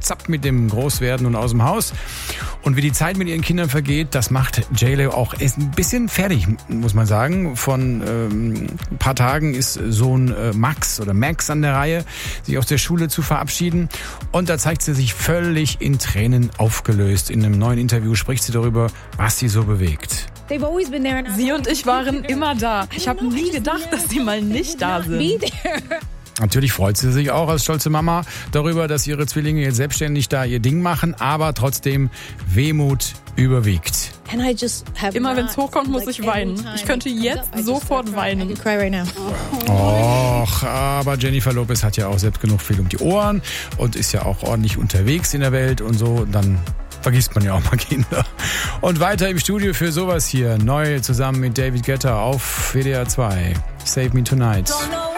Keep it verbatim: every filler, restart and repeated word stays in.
zapp mit dem Großwerden und aus dem Haus. Und wie die Zeit mit ihren Kindern vergeht, das macht J-Lo auch ein bisschen fertig, muss man sagen. Von ähm, ein paar Tagen ist Sohn äh, Max oder Max an der Reihe, sich aus der Schule zu verabschieden. Und da zeigt sie sich völlig in Tränen aufgelöst. In einem neuen Interview spricht sie darüber, was sie so bewegt. Sie und ich waren immer da. Ich habe nie gedacht, dass sie mal nicht da sind. Natürlich freut sie sich auch als stolze Mama darüber, dass ihre Zwillinge jetzt selbstständig da ihr Ding machen, aber trotzdem Wehmut überwiegt. Immer wenn es hochkommt, muss ich weinen. Ich könnte jetzt sofort weinen. Och, aber Jennifer Lopez hat ja auch selbst genug viel um die Ohren und ist ja auch ordentlich unterwegs in der Welt und so, dann vergisst man ja auch mal Kinder. Und weiter im Studio für sowas hier, neu zusammen mit David Guetta auf W D R zwei. Save Me Tonight.